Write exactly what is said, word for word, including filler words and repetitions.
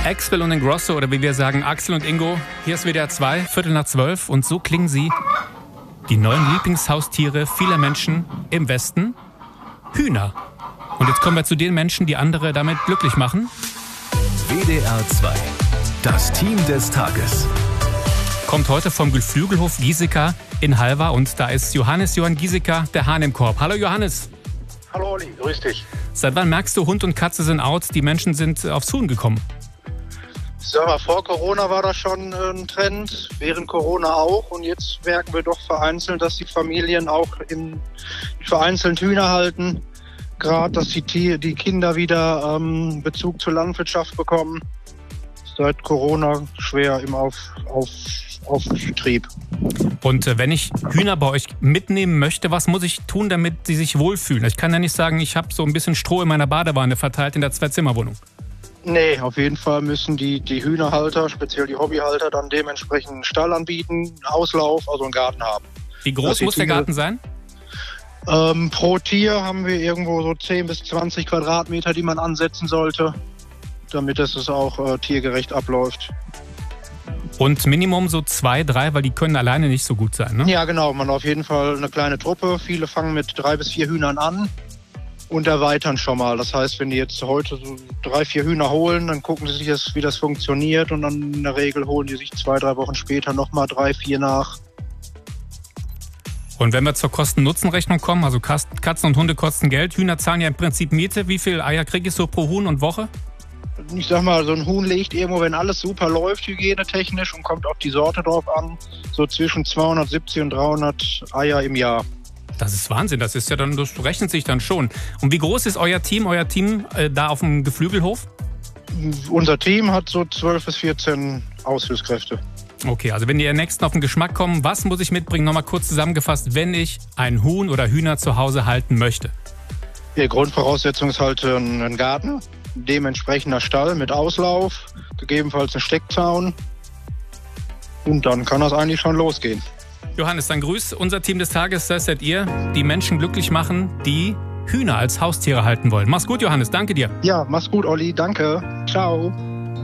Axwell und Ingrosso, oder wie wir sagen, Axel und Ingo. Hier ist W D R zwei, Viertel nach zwölf, und so klingen sie, die neuen Lieblingshaustiere vieler Menschen im Westen, Hühner. Und jetzt kommen wir zu den Menschen, die andere damit glücklich machen. W D R zwei, das Team des Tages. Kommt heute vom Geflügelhof Giesecke in Halver, und da ist Johannes Johann Giesecke, der Hahn im Korb. Hallo Johannes. Hallo Olli, grüß dich. Seit wann merkst du, Hund und Katze sind out, die Menschen sind aufs Huhn gekommen? Ich sag mal, vor Corona war das schon ein Trend, während Corona auch. Und jetzt merken wir doch vereinzelt, dass die Familien auch in vereinzelt Hühner halten. Gerade, dass die, Tier, die Kinder wieder ähm, Bezug zur Landwirtschaft bekommen. Seit Corona schwer im Auf, Auf, Auftrieb. Und äh, wenn ich Hühner bei euch mitnehmen möchte, was muss ich tun, damit sie sich wohlfühlen? Ich kann ja nicht sagen, ich habe so ein bisschen Stroh in meiner Badewanne verteilt in der Zwei-Zimmer-Wohnung. Nee, auf jeden Fall müssen die, die Hühnerhalter, speziell die Hobbyhalter, dann dementsprechend einen Stall anbieten, einen Auslauf, also einen Garten haben. Wie groß muss der Garten sein? Ähm, pro Tier haben wir irgendwo so zehn bis zwanzig Quadratmeter, die man ansetzen sollte, damit es auch äh, tiergerecht abläuft. Und Minimum so zwei, drei, weil die können alleine nicht so gut sein, ne? Ja, genau. Man auf jeden Fall eine kleine Truppe. Viele fangen mit drei bis vier Hühnern an und erweitern schon mal. Das heißt, wenn die jetzt heute so drei, vier Hühner holen, dann gucken sie sich, das, wie das funktioniert, und dann in der Regel holen die sich zwei, drei Wochen später nochmal drei, vier nach. Und wenn wir zur Kosten-Nutzen-Rechnung kommen, also Katzen und Hunde kosten Geld, Hühner zahlen ja im Prinzip Miete. Wie viel Eier kriege ich so pro Huhn und Woche? Ich sag mal, so ein Huhn legt irgendwo, wenn alles super läuft, hygienetechnisch, und kommt auf die Sorte drauf an, so zwischen zweihundertsiebzig und dreihundert Eier im Jahr. Das ist Wahnsinn, das ist ja dann, das rechnet sich dann schon. Und wie groß ist euer Team, euer Team äh, da auf dem Geflügelhof? Unser Team hat so zwölf bis vierzehn Aushilfskräfte. Okay, also wenn die nächsten auf den Geschmack kommen, was muss ich mitbringen? Nochmal kurz zusammengefasst, wenn ich ein Huhn oder Hühner zu Hause halten möchte. Die Grundvoraussetzung ist halt ein Garten, dementsprechender Stall mit Auslauf, gegebenenfalls ein Steckzaun, und dann kann das eigentlich schon losgehen. Johannes, dann grüß unser Team des Tages, das seid ihr, die Menschen glücklich machen, die Hühner als Haustiere halten wollen. Mach's gut, Johannes, danke dir. Ja, mach's gut, Olli, danke. Ciao.